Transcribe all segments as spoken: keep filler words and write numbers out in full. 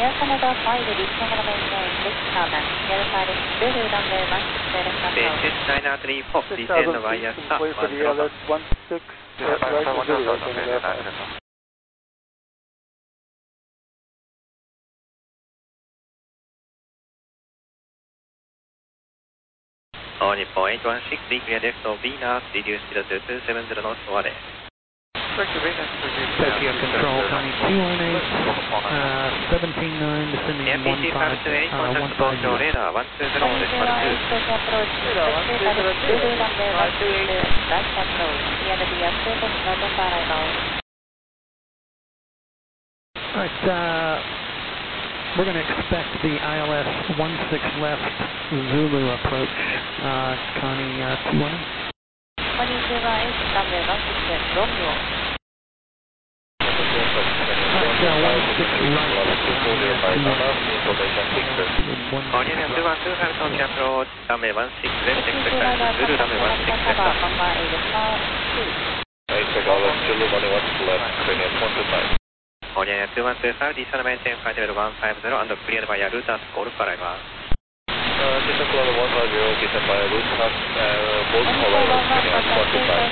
Air Canada five, reaching the maintain six thousand, Sierra Paris, Zulu runway one six, left control. Basis nine nine three four, descend via stop, one zero five. one six, right to Zulu, right All Nippon eight one six, clear left of Venus, reduce to two seven zero knots, Ware. Tokyo Control, Connie two one eight, uh, seventeen nine, descending M P C five two eight, contact Tokyo radar one two zero, decimal two. Tokyo approach, taxi Paris, Zulu runway one six, right control, near the status not on arrival. Alright, uh, we're going to expect the I L S one six left Zulu approach, uh, Connie uh, two one eight. Connie two one eight, runway one six, Romeo. Alright, uh, one six right, Connie two one two, Tokyo approach, runway one six left, expect Zulu runway one six left. Expect all of Zulu runway one six left, Korean one two five. Connie two one two five, descend maintain flight level one five zero, and cleared by Rutas Golf arrival. Uh, descent level one five zero, descend by Rutas Golf arrival, Korean one two five.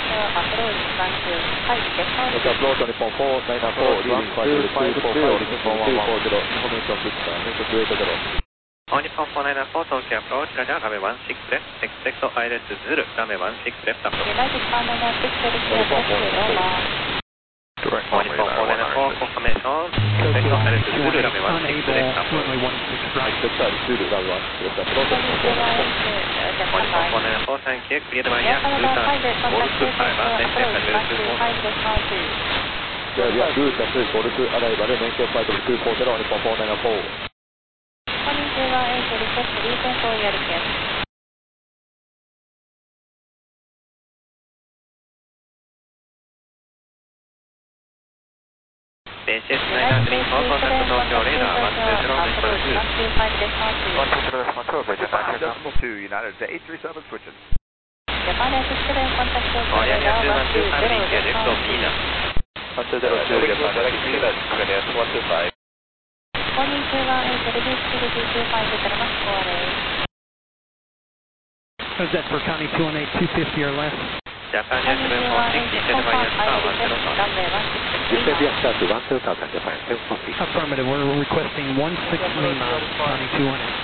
Approach on Nippon four nine four, leading five zero two four five, two four zero, information Victor, Metro two eight zero. On Nippon four nine four, Tokyo approach, radar runway one six left, expect I L S Zulu, runway one six left approach. United four nine six, rescue Roma. Direct On Nippon four nine four, confirmation, expect I L S Zulu, runway one six left approach. Runway one six right. Expect Zulu runway one six left approach. On Nippon four nine four, thank you, cleared by Rutas Golf arrival, maintain flight level two four zero. Yeah, Rutas Golf arrival, maintain flight level two four zero, Nippon four nine four. Connie two one eight, request recent for your request. Basis nine nine three four, contact Tokyo radar one two zero, decimal two. one two five, decimal two. one two zero, decimal two, decimal two, United eight three seven switches. Japan X seven, contact Tokyo Korea radar two one one two two five, zero, clear left decimal of two. Venus. one two zero two, Japan X seven, Korea one two five. Connie two one eight, reduce speed to two five zero knots, Ware. How's that for Connie two one eight, two fifty or less? Japan seven four six, descend via star one zero five. Descend via star to one zero five, Japan seven four six. Affirmative, we're requesting one six Lima, Connie two one eight.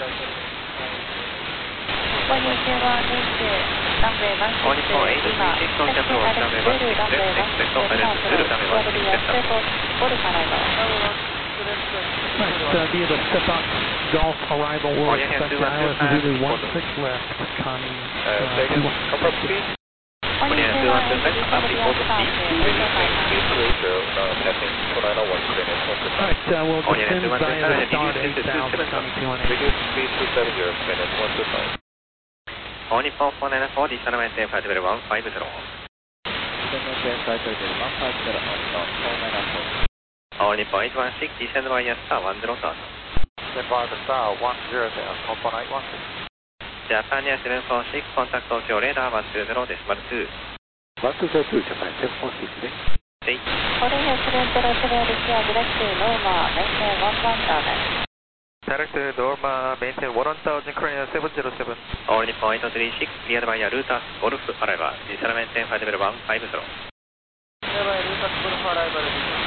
Connie two one eight, runway On one six, Nippon eight Lima, three six, Tokyo approach, runway one six left, expect I L S Zulu, runway one six left approach. Golf arrival. Right, uh, via the step up Golf arrival, we'll Korea expect two the one I two L S five, Zulu one six left, Connie Uh, uh, second, two one eight. approach speed. Connie two one eight, descend via start, Speed ratio, uh, passing two nine one, Korean one two five. Alright, uh, we'll Oh, yeah, descend two one two via five, the start reduce eight to two thousand, seven Connie two one eight. Reduce speed two seven zero, Korean one two five. On Nippon four nine four, descend maintain flight level one five zero. Maintain flight level one five zero, Nippon four nine four. On Nippon eight one six, descend via star one zero thousand. Descend via the star one zero thousand, Nippon eight one six. Japan seven four six, contact Tokyo radar one two zero, decimal two. one two zero two, Japan seven four six ね。 eight. Korea seven zero seven, require direct to Roma, maintain one one thousand. Direct to Roma, maintain one thousand, Korean seven zero seven. All Nippon eight three six, cleared by Rutas Golf arrival, descend maintain flight level one five zero. Cleared by Rutas Golf arrival,